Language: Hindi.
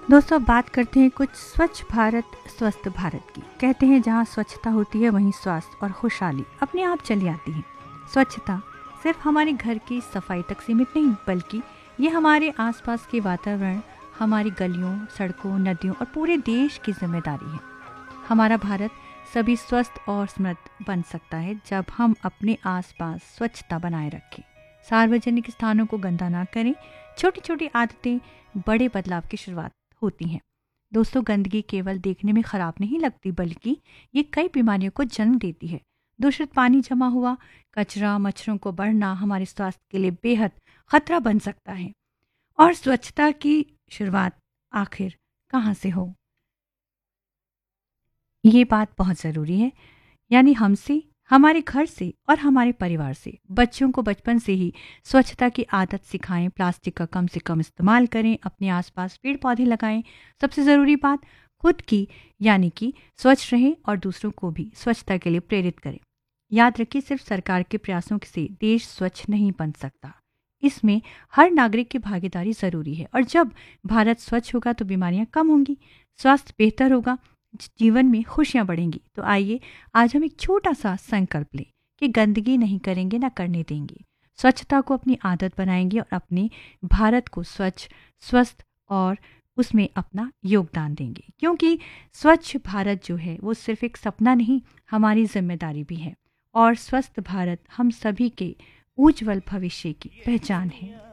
दोस्तों, बात करते हैं कुछ स्वच्छ भारत स्वस्थ भारत की। कहते हैं जहाँ स्वच्छता होती है वहीं स्वास्थ्य और खुशहाली अपने आप चली आती है। स्वच्छता सिर्फ हमारे घर की सफाई तक सीमित नहीं, बल्कि ये हमारे आसपास के वातावरण, हमारी गलियों, सड़कों, नदियों और पूरे देश की जिम्मेदारी है। हमारा भारत सभी स्वस्थ और समृद्ध बन सकता है जब हम अपने आसपास स्वच्छता बनाए रखें, सार्वजनिक स्थानों को गंदा ना करें। छोटी छोटी आदतें बड़े बदलाव की शुरुआत होती हैं। दोस्तों, गंदगी केवल देखने में खराब नहीं लगती, बल्कि ये कई बीमारियों को जन्म देती है। दूषित पानी जमा हुआ कचरा, मच्छरों को बढ़ना हमारे स्वास्थ्य के लिए बेहद खतरा बन सकता है। और स्वच्छता की शुरुआत आखिर कहाँ से हो, ये बात बहुत ज़रूरी है। यानी हमसे, हमारे घर से और हमारे परिवार से। बच्चों को बचपन से ही स्वच्छता की आदत सिखाएं, प्लास्टिक का कम से कम इस्तेमाल करें, अपने आसपास पेड़ पौधे लगाएं। सबसे ज़रूरी बात, खुद की यानी कि स्वच्छ रहें और दूसरों को भी स्वच्छता के लिए प्रेरित करें। याद रखिए, सिर्फ सरकार के प्रयासों से देश स्वच्छ नहीं बन सकता। इसमें हर नागरिक की भागीदारी ज़रूरी है। और जब भारत स्वच्छ होगा तो बीमारियां कम होंगी, स्वास्थ्य बेहतर होगा, जीवन में खुशियां बढ़ेंगी। तो आइए आज हम एक छोटा सा संकल्प लें कि गंदगी नहीं करेंगे, ना करने देंगे। स्वच्छता को अपनी आदत बनाएंगे और अपने भारत को स्वच्छ, स्वस्थ और उसमें अपना योगदान देंगे। क्योंकि स्वच्छ भारत जो है वो सिर्फ एक सपना नहीं, हमारी जिम्मेदारी भी है। और स्वस्थ भारत हम सभी के उज्जवल भविष्य की पहचान है।